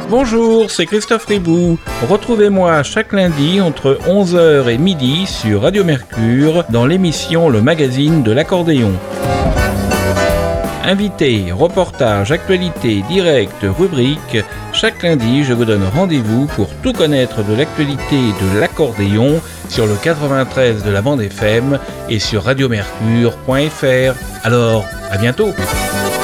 Bonjour, c'est Christophe Ribou. Retrouvez-moi chaque lundi entre 11h et midi sur Radio Mercure dans l'émission Le Magazine de l'Accordéon. Invités, reportages, actualités, directs, rubriques, chaque lundi je vous donne rendez-vous pour tout connaître de l'actualité de l'accordéon sur le 93 de la bande FM et sur radiomercure.fr. Alors, à bientôt!